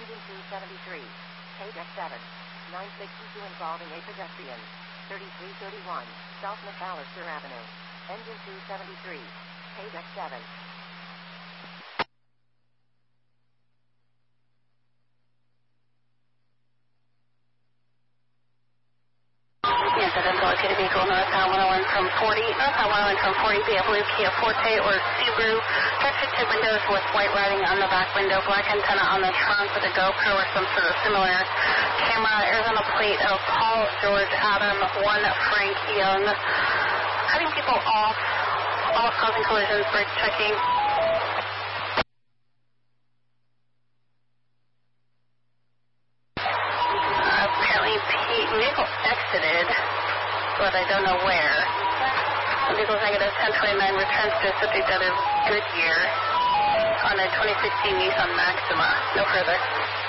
Engine 273. KDEX 7. 962 involving a pedestrian. 3331. South McAllister Avenue. Engine 273. KDEX 7. Incident located vehicle northbound 101 from 40, northbound 101 from 40, be a blue Kia Forte or Subaru. Textured tip windows with white writing on the back window, black antenna on the trunk with a GoPro or some sort of similar camera. Arizona plate of Paul George Adam 1 Frank Young. Cutting people off, almost causing collisions, bridge checking. Apparently vehicle exited, but I don't know where. The vehicle's negative 1029 returns to subject out of Goodyear on a 2016 Nissan Maxima. No further.